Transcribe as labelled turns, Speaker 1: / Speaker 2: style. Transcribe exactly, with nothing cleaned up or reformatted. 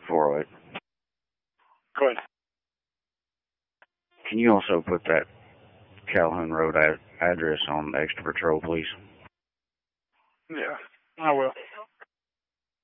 Speaker 1: four oh eight.
Speaker 2: Go ahead.
Speaker 1: Can you also put that Calhoun Road ad address on the extra patrol, please?
Speaker 2: Yeah, I will.